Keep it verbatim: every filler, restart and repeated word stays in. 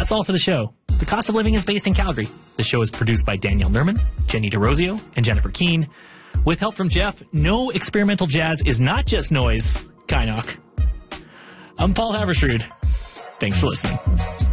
That's all for the show. The Cost of Living is based in Calgary. The show is produced by Danielle Nerman, Jenny DeRosio, and Jennifer Keene. With help from Jeff, no experimental jazz is not just noise. Kynoch. I'm Paul Haversrud. Thanks for listening.